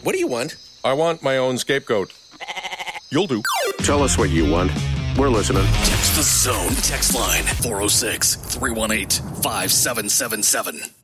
What do you want? I want my own scapegoat. You'll do. Tell us what you want. We're listening. Text the Zone text line 406 318 5777.